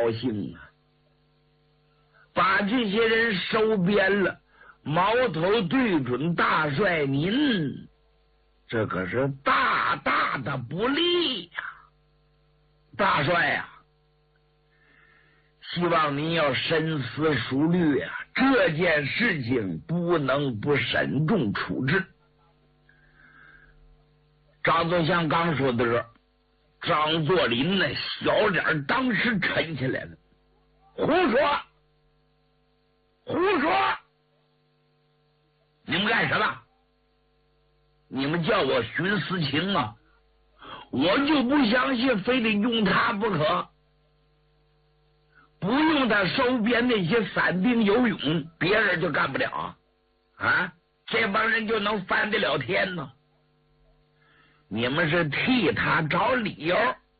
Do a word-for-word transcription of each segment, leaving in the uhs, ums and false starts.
高兴啊，把这些人收编了，矛头对准大帅您，这可是大大的不利呀、啊！大帅呀、啊，希望您要深思熟虑啊，这件事情不能不慎重处置。张作相刚说的时候，张作霖那小脸当时沉起来了。胡说，胡说！你们干什么？你们叫我寻私情啊？我就不相信非得用他不可。不用他收编那些散兵游勇，别人就干不了啊！这帮人就能翻得了天呢？你们是替他找理由，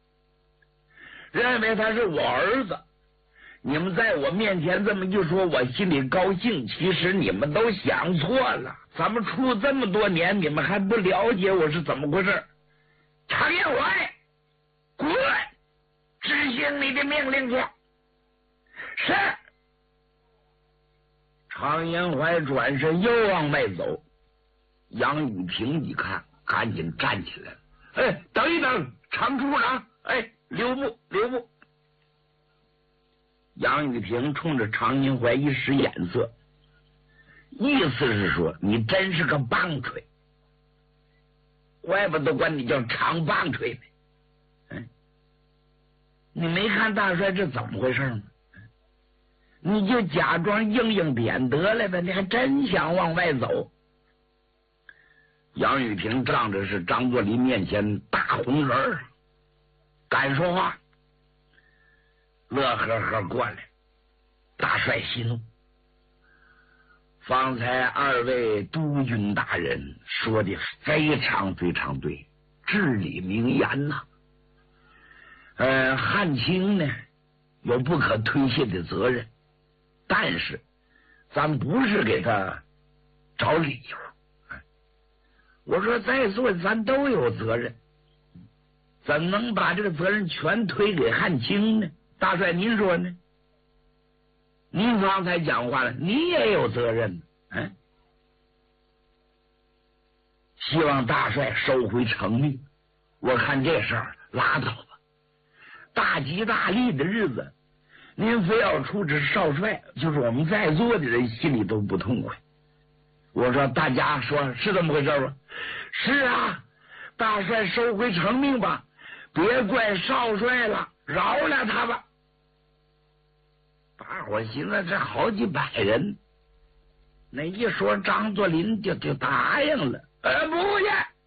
认为他是我儿子。你们在我面前这么一说，我心里高兴。其实你们都想错了，咱们处这么多年，你们还不了解我是怎么回事。常延怀，滚！执行你的命令去。是。常延怀转身又往外走，杨雨萍一看，赶紧站起来了。哎，等一等，常处长，哎，留步，留步。杨雨萍冲着常延怀一使眼色，意思是说你真是个棒槌，怪不得管你叫常棒槌呢。嗯，你没看大帅这怎么回事吗？你就假装应应点得了呗，你还真想往外走。杨雨萍仗着是张作霖面前大红人，敢说话，乐呵呵过来。大帅息怒，方才二位督军大人说的非常非常对，至理名言呐、啊。呃，汉卿呢有不可推卸的责任，但是咱不是给他找理由。我说在座咱都有责任，怎能把这个责任全推给汉卿呢？大帅您说呢？您方才讲话了，你也有责任。嗯，希望大帅收回成命。我看这事儿拉倒吧，大吉大利的日子，您非要处置少帅，就是我们在座的人心里都不痛快。我说大家说是这么回事吗？是啊，大帅收回成命吧，别怪少帅了，饶了他吧。大伙寻思这好几百人，那一说张作霖就就答应了。呃，不去。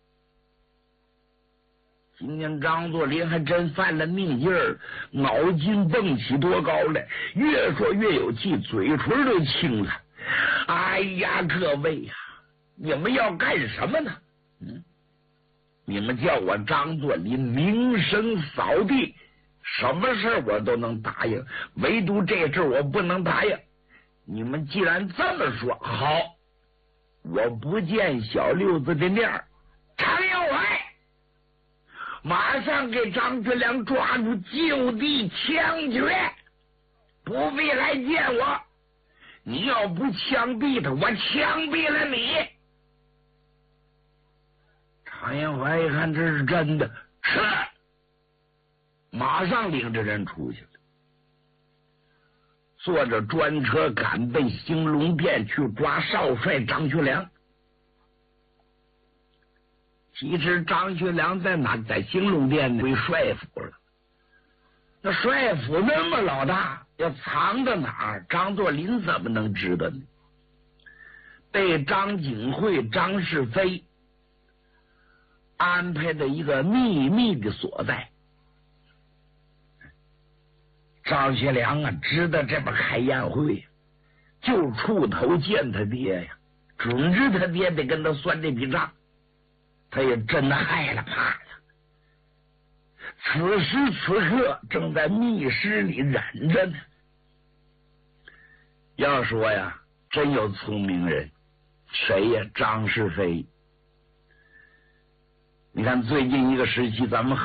今天张作霖还真犯了命劲儿，脑筋蹦起多高来，越说越有气，嘴唇都青了。哎呀，各位呀、啊，你们要干什么呢？嗯，你们叫我张作霖名声扫地，什么事我都能答应，唯独这事我不能答应。你们既然这么说，好，我不见小六子的面，常有怀马上给张学良抓住，就地枪决，不必来见我。你要不枪毙他，我枪毙了你。常延怀一看这是真的，是，马上领着人出去了，坐着专车赶奔兴隆殿去抓少帅张学良。其实张学良在哪？在兴隆殿归帅府了。那帅府那么老大，要藏到哪儿？张作霖怎么能知道呢？被张景惠、张世飞安排的一个秘密的所在。张学良啊，知道这边开宴会，就触头见他爹呀，准知他爹得跟他算这笔账，他也真害了怕了。此时此刻正在密室里忍着呢。要说呀，真有聪明人，谁呀？张世飞。你看最近一个时期，咱们